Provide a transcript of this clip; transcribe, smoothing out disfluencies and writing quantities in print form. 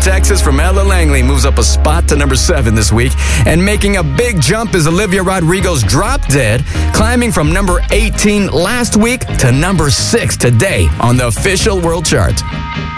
Texas from Ella Langley moves up a spot to number 7 this week. And making a big jump is Olivia Rodrigo's Drop Dead, climbing from number 18 last week to number 6 today on the official world chart.